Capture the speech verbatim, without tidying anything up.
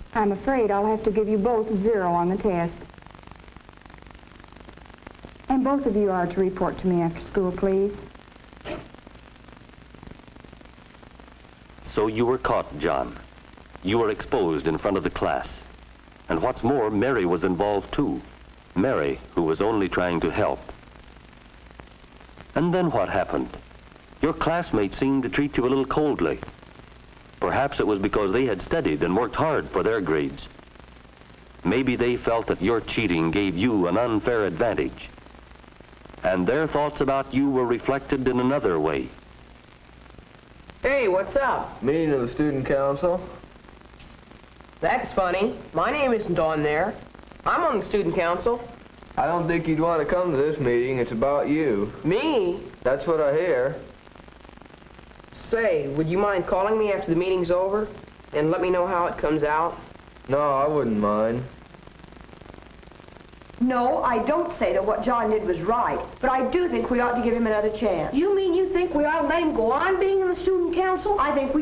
I'm afraid I'll have to give you both zero on the test. And both of you are to report to me after school, please. So you were caught, John. You were exposed in front of the class. And what's more, Mary was involved too. Mary, who was only trying to help. And then what happened? Your classmates seemed to treat you a little coldly. Perhaps it was because they had studied and worked hard for their grades. Maybe they felt that your cheating gave you an unfair advantage. And their thoughts about you were reflected in another way. Hey, what's up? Meeting of the student council. That's funny. My name isn't on there. I'm on the student council. I don't think you'd want to come to this meeting. It's about you. Me? That's what I hear. Say, would you mind calling me after the meeting's over and let me know how it comes out? No, I wouldn't mind. No, I don't say that what John did was right, but I do think we ought to give him another chance. You mean you think we ought to let him go on being in the student council? I think we